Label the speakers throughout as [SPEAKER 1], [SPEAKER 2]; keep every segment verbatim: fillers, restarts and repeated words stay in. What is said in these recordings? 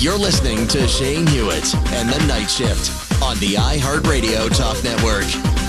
[SPEAKER 1] You're listening to Shane Hewitt and the Night Shift on the iHeartRadio Talk Network.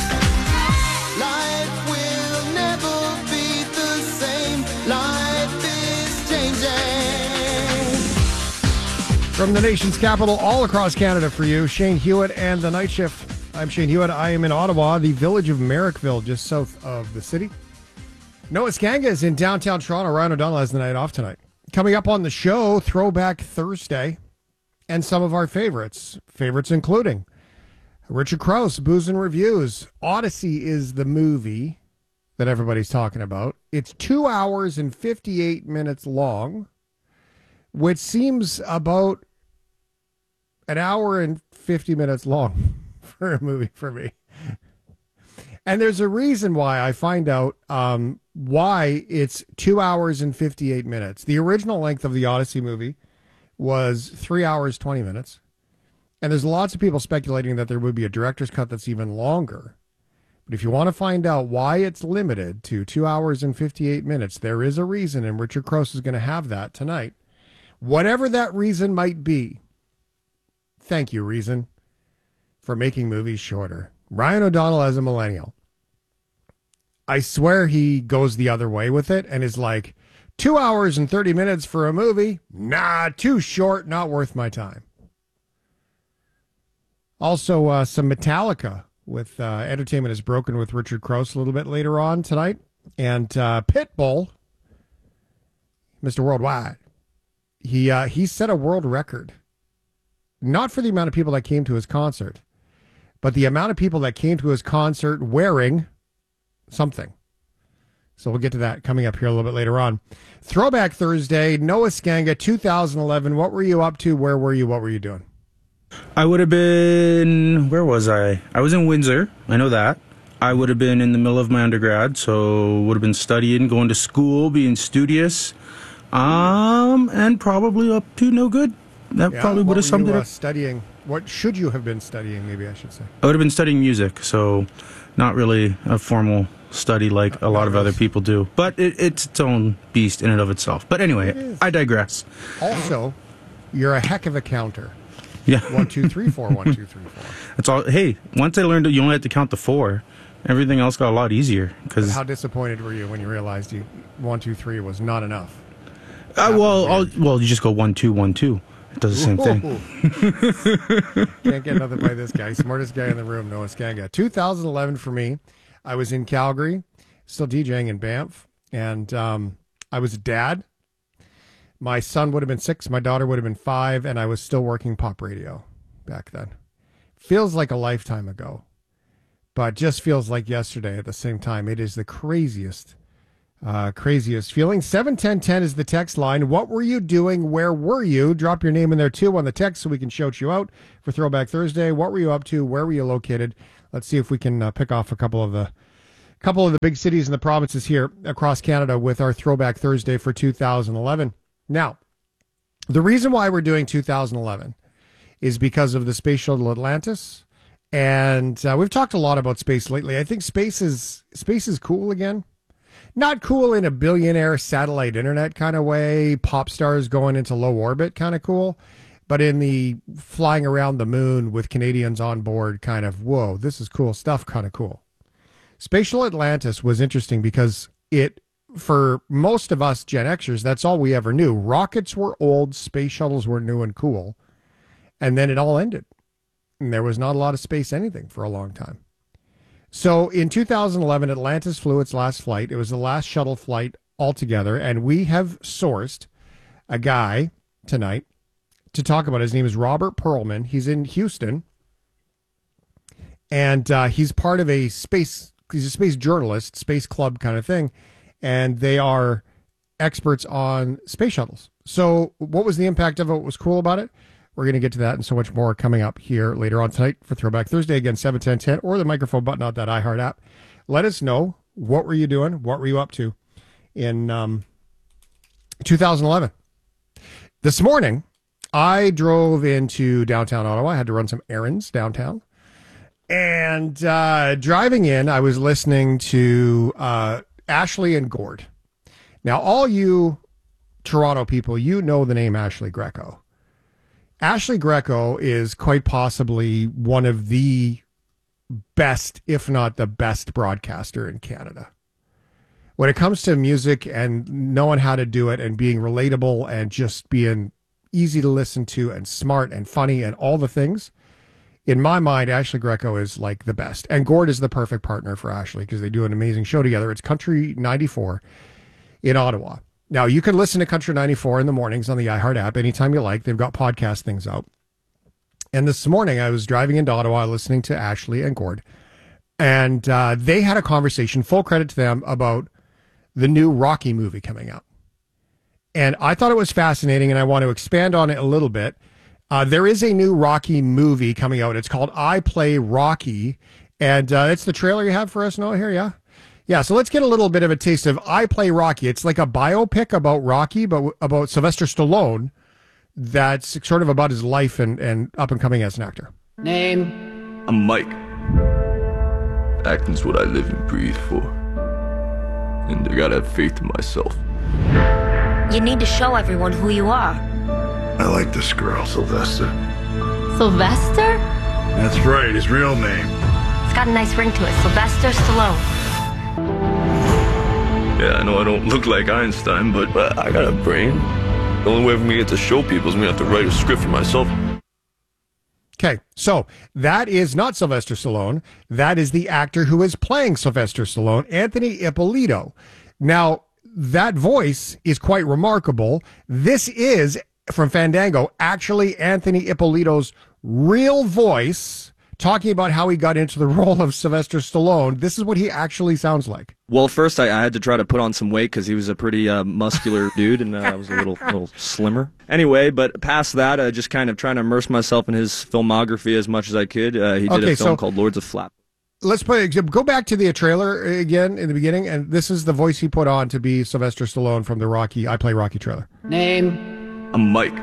[SPEAKER 2] Life will never be the same. Life is changing.
[SPEAKER 3] From the nation's capital, all across Canada for you, Shane Hewitt and the Night Shift. I'm Shane Hewitt. I am in Ottawa, the village of Merrickville, just south of the city. Noah Skanga is in downtown Toronto. Ryan O'Donnell has the night off tonight. Coming up on the show, Throwback Thursday, and some of our favorites. Favorites including Richard Crouse, Booze and Reviews. Odyssey is the movie that everybody's talking about. It's two hours and fifty-eight minutes long, which seems about an hour and fifty minutes long for a movie for me. And there's a reason why. I find out um, why it's two hours and fifty-eight minutes. The original length of the Odyssey movie was three hours, twenty minutes. And there's lots of people speculating that there would be a director's cut that's even longer. But if you want to find out why it's limited to two hours and fifty-eight minutes, there is a reason, and Richard Crouse is going to have that tonight. Whatever that reason might be, thank you, Reason, for making movies shorter. Ryan O'Donnell as a millennial. I swear he goes the other way with it and is like, two hours and thirty minutes for a movie? Nah, too short, not worth my time. Also, uh, some Metallica with uh, Entertainment is Broken with Richard Crouse a little bit later on tonight. And uh, Pitbull, Mister Worldwide, he, uh, he set a world record. Not for the amount of people that came to his concert, but the amount of people that came to his concert wearing something. So we'll get to that coming up here a little bit later on. Throwback Thursday, Noah Skanga, two thousand eleven. What were you up to? Where were you? What were you doing?
[SPEAKER 4] I would have been, where was I? I was in Windsor. I know that. I would have been in the middle of my undergrad, so would have been studying, going to school, being studious, um, and probably up to no good. That
[SPEAKER 3] Yeah,
[SPEAKER 4] probably would have summed
[SPEAKER 3] you,
[SPEAKER 4] it
[SPEAKER 3] uh,
[SPEAKER 4] up.
[SPEAKER 3] Studying. What should you have been studying, maybe I should say?
[SPEAKER 4] I would have been studying music, so not really a formal study like a lot of other people do. But it, it's its own beast in and of itself. But anyway, I digress.
[SPEAKER 3] Also, you're a heck of a counter.
[SPEAKER 4] Yeah.
[SPEAKER 3] One, two, three, four, one, two, three, four.
[SPEAKER 4] That's all. Hey, once I learned that you only had to count to four, everything else got a lot easier.
[SPEAKER 3] But how disappointed were you when you realized you one, two, three was not enough?
[SPEAKER 4] Uh, well, I'll, well, you just go one, two, one, two. It does the same thing.
[SPEAKER 3] Can't get nothing by this guy. Smartest guy in the room, Noah Skanga. two thousand eleven for me. I was in Calgary, still DJing in Banff, and um, I was a dad. My son would have been six, my daughter would have been five, and I was still working pop radio back then. Feels like a lifetime ago, but just feels like yesterday at the same time. It is the craziest, uh, craziest feeling. seven ten ten is the text line. What were you doing? Where were you? Drop your name in there, too, on the text so we can shout you out for Throwback Thursday. What were you up to? Where were you located? Let's see if we can uh, pick off a couple of the couple of the big cities and the provinces here across Canada with our Throwback Thursday for two thousand eleven. Now, the reason why we're doing two thousand eleven is because of the Space Shuttle Atlantis, and uh, we've talked a lot about space lately. I think space is space is cool again. Not cool in a billionaire satellite internet kind of way, pop stars going into low orbit kind of cool, but in the flying around the moon with Canadians on board kind of, whoa, this is cool stuff kind of cool. Space Shuttle Atlantis was interesting because it, for most of us Gen Xers, that's all we ever knew. Rockets were old, space shuttles were new and cool, and then it all ended. And there was not a lot of space anything for a long time. So in two thousand eleven, Atlantis flew its last flight. It was the last shuttle flight altogether, and we have sourced a guy tonight to talk about. His name is Robert Perlman. He's in Houston, and uh, he's part of a space, he's a space journalist, space club kind of thing, and they are experts on space shuttles. So what was the impact of it? What was cool about it? We're going to get to that and so much more coming up here later on tonight for Throwback Thursday. Again, seven ten ten, or the microphone button on that iHeart app. Let us know, what were you doing? What were you up to in um, two thousand eleven? This morning, I drove into downtown Ottawa. I had to run some errands downtown. And uh, driving in, I was listening to uh, Ashley and Gord. Now, all you Toronto people, you know the name Ashley Greco. Ashley Greco is quite possibly one of the best, if not the best, broadcaster in Canada. When it comes to music and knowing how to do it and being relatable and just being easy to listen to and smart and funny and all the things, in my mind, Ashley Greco is like the best. And Gord is the perfect partner for Ashley because they do an amazing show together. It's Country ninety-four in Ottawa. Now, you can listen to Country ninety-four in the mornings on the iHeart app anytime you like. They've got podcast things out. And this morning, I was driving into Ottawa listening to Ashley and Gord, and uh, they had a conversation, full credit to them, about the new Rocky movie coming out. And I thought it was fascinating, and I want to expand on it a little bit. Uh, there is a new Rocky movie coming out. It's called I Play Rocky, and uh, it's the trailer you have for us, Noah, here, yeah? Yeah, so let's get a little bit of a taste of I Play Rocky. It's like a biopic about Rocky, but w- about Sylvester Stallone, that's sort of about his life and, and up and coming as an actor.
[SPEAKER 5] Name?
[SPEAKER 6] I'm Mike. Acting's what I live and breathe for. And I gotta have faith in myself.
[SPEAKER 7] You need to show everyone who you are.
[SPEAKER 8] I like this girl, Sylvester.
[SPEAKER 7] Sylvester?
[SPEAKER 8] That's right, his real name.
[SPEAKER 7] It's got a nice ring to it. Sylvester Stallone.
[SPEAKER 6] Yeah, I know I don't look like Einstein, but, but I got a brain. The only way for me to get to show people is me to have to write a script for myself.
[SPEAKER 3] Okay, so that is not Sylvester Stallone. That is the actor who is playing Sylvester Stallone, Anthony Ippolito. Now, that voice is quite remarkable. This is, from Fandango, actually Anthony Ippolito's real voice, talking about how he got into the role of Sylvester Stallone. This is what he actually sounds like.
[SPEAKER 9] Well, first I, I had to try to put on some weight because he was a pretty uh, muscular dude, and uh, I was a little little slimmer. Anyway, but past that, uh, just kind of trying to immerse myself in his filmography as much as I could. Uh, he did
[SPEAKER 3] Okay,
[SPEAKER 9] a film
[SPEAKER 3] so-
[SPEAKER 9] called Lords of Flap.
[SPEAKER 3] Let's play, go back to the trailer again in the beginning, and this is the voice he put on to be Sylvester Stallone from the Rocky, I Play Rocky trailer.
[SPEAKER 5] Name?
[SPEAKER 6] I'm Mike.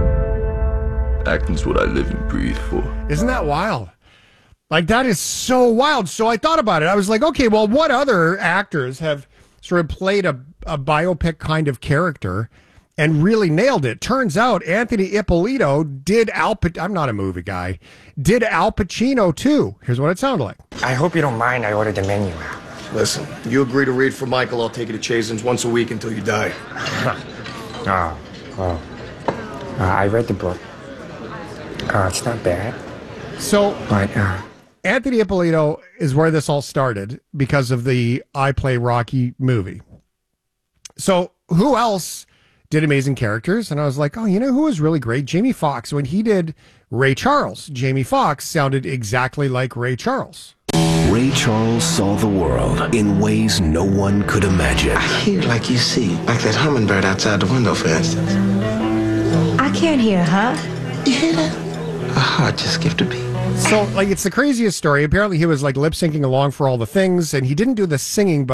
[SPEAKER 6] Acting's what I live and breathe for.
[SPEAKER 3] Isn't that wild? Like, that is so wild. So I thought about it. I was like, okay, well, what other actors have sort of played a, a biopic kind of character and really nailed it? Turns out Anthony Ippolito did Al Pacino. I'm not a movie guy. Did Al Pacino, too. Here's what it sounded like.
[SPEAKER 10] I hope you don't mind I ordered the menu out.
[SPEAKER 8] Listen, you agree to read for Michael, I'll take you to Chasen's once a week until you die.
[SPEAKER 10] Oh, well, uh, I read the book. Uh, it's not bad,
[SPEAKER 3] So
[SPEAKER 10] but uh,
[SPEAKER 3] Anthony Ippolito is where this all started because of the I Play Rocky movie. So who else did amazing characters? And I was like, oh, you know who was really great? Jamie Foxx. When he did Ray Charles, Jamie Foxx sounded exactly like Ray Charles.
[SPEAKER 11] Ray Charles saw the world in ways no one could imagine.
[SPEAKER 12] I hear like you see, like that hummingbird outside the window, for instance.
[SPEAKER 7] I can't hear, huh?
[SPEAKER 12] You hear that? A heart just skipped a beat.
[SPEAKER 3] So, like, it's the craziest story. Apparently, he was like lip syncing along for all the things, and he didn't do the singing, but